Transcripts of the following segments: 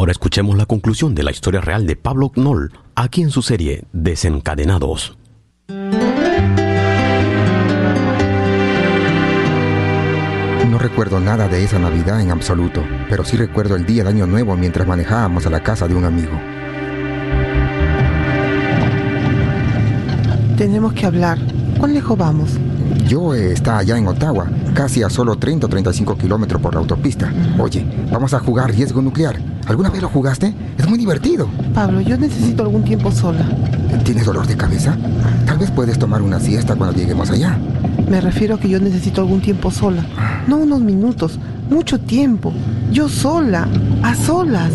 Ahora escuchemos la conclusión de la historia real de Pablo Knoll, aquí en su serie Desencadenados. No recuerdo nada de esa Navidad en absoluto, pero sí recuerdo el día de Año Nuevo mientras manejábamos a la casa de un amigo. Tenemos que hablar. ¿Cuán lejos vamos? Yo está allá en Ottawa, casi a solo 30 o 35 kilómetros por la autopista. Oye, vamos a jugar Riesgo Nuclear. ¿Alguna vez lo jugaste? Es muy divertido. Pablo, yo necesito algún tiempo sola. ¿Tienes dolor de cabeza? Tal vez puedes tomar una siesta cuando lleguemos allá. Me refiero a que yo necesito algún tiempo sola. No unos minutos, mucho tiempo. Yo sola, a solas.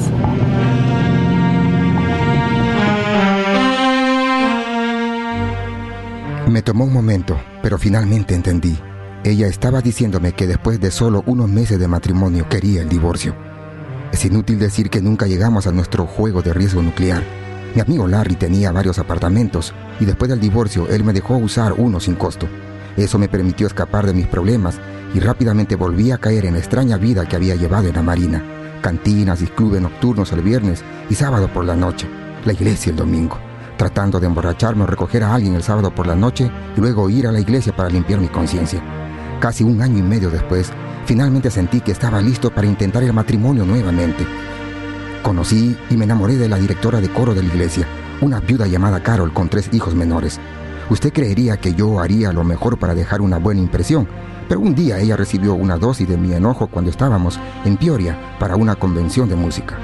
Me tomó un momento, pero finalmente entendí. Ella estaba diciéndome que después de solo unos meses de matrimonio quería el divorcio. Es inútil decir que nunca llegamos a nuestro juego de riesgo nuclear. Mi amigo Larry tenía varios apartamentos y después del divorcio él me dejó usar uno sin costo. Eso me permitió escapar de mis problemas y rápidamente volví a caer en la extraña vida que había llevado en la marina. Cantinas y clubes nocturnos el viernes y sábado por la noche. La iglesia el domingo. Tratando de emborracharme o recoger a alguien el sábado por la noche y luego ir a la iglesia para limpiar mi conciencia. Casi un año y medio después, finalmente sentí que estaba listo para intentar el matrimonio nuevamente. Conocí y me enamoré de la directora de coro de la iglesia, una viuda llamada Carol con 3 hijos menores. Usted creería que yo haría lo mejor para dejar una buena impresión, pero un día ella recibió una dosis de mi enojo cuando estábamos en Peoria para una convención de música.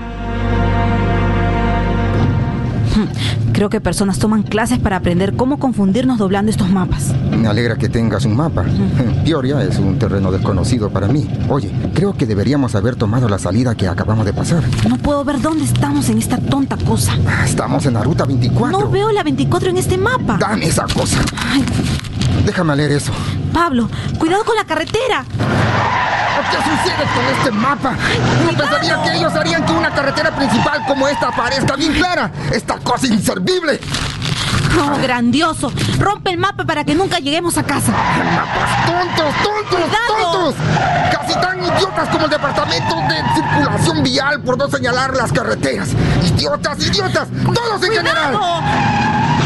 Creo que personas toman clases para aprender cómo confundirnos doblando estos mapas. Me alegra que tengas un mapa. Peoria es un terreno desconocido para mí. Oye, creo que deberíamos haber tomado la salida que acabamos de pasar. No puedo ver dónde estamos en esta tonta cosa. Estamos en la ruta 24. No veo la 24 en este mapa. Dame esa cosa. Ay. Déjame leer eso. Pablo, cuidado con la carretera. ¿Qué sucede con este mapa? No pensaría que ellos harían que una carretera principal como esta parezca bien clara. ¡Esta cosa inservible! ¡Oh, grandioso! Rompe el mapa para que nunca lleguemos a casa. ¡Mapas tontos! Casi tan idiotas como el departamento de circulación vial por no señalar las carreteras. ¡Idiotas! ¡Todos en general!